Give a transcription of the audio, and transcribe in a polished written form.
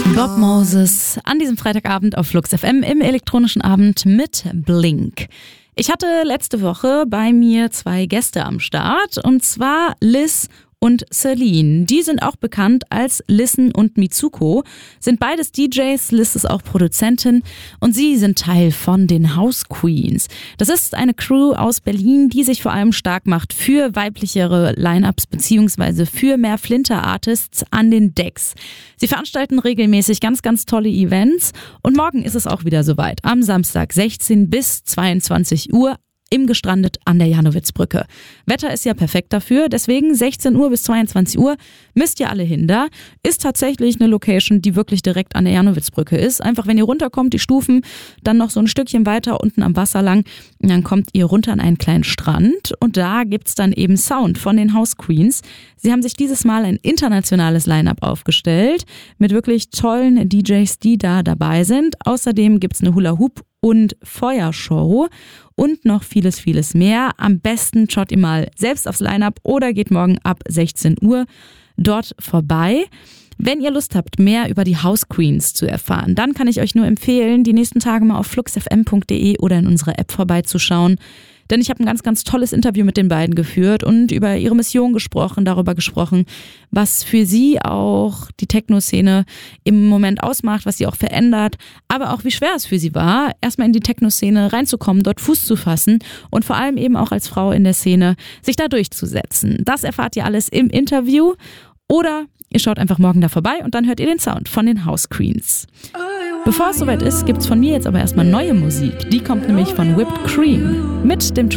Bob Moses an diesem Freitagabend auf Flux FM im elektronischen Abend mit Blink. Ich hatte letzte Woche bei mir 2 Gäste am Start, und zwar Liz und Celine. Die sind auch bekannt als Listen und Mitsuko, sind beides DJs. Liz ist auch Produzentin und sie sind Teil von den House Queens. Das ist eine Crew aus Berlin, die sich vor allem stark macht für weiblichere Line-Ups bzw. für mehr Flinter-Artists an den Decks. Sie veranstalten regelmäßig ganz, ganz tolle Events und morgen ist es auch wieder soweit. Am Samstag 16 bis 22 Uhr im Gestrandet an der Janowitzbrücke. Wetter ist ja perfekt dafür, deswegen 16 Uhr bis 22 Uhr müsst ihr alle hin da. Ist tatsächlich eine Location, die wirklich direkt an der Janowitzbrücke ist. Einfach, wenn ihr runterkommt, die Stufen, dann noch so ein Stückchen weiter unten am Wasser lang, und dann kommt ihr runter an einen kleinen Strand und da gibt's dann eben Sound von den House Queens. Sie haben sich dieses Mal ein internationales Line-Up aufgestellt mit wirklich tollen DJs, die da dabei sind. Außerdem gibt's eine Hula-Hoop- und Feuershow und noch vieles, vieles mehr. Am besten schaut ihr mal selbst aufs Line-Up oder geht morgen ab 16 Uhr dort vorbei. Wenn ihr Lust habt, mehr über die House Queens zu erfahren, dann kann ich euch nur empfehlen, die nächsten Tage mal auf fluxfm.de oder in unserer App vorbeizuschauen. Denn ich habe ein ganz, ganz tolles Interview mit den beiden geführt und über ihre Mission gesprochen, darüber gesprochen, was für sie auch die Techno-Szene im Moment ausmacht, was sie auch verändert, aber auch wie schwer es für sie war, erstmal in die Techno-Szene reinzukommen, dort Fuß zu fassen und vor allem eben auch als Frau in der Szene sich da durchzusetzen. Das erfahrt ihr alles im Interview oder ihr schaut einfach morgen da vorbei und dann hört ihr den Sound von den House Queens. Bevor es soweit ist, gibt's von mir jetzt aber erstmal neue Musik. Die kommt nämlich von Whipped Cream mit dem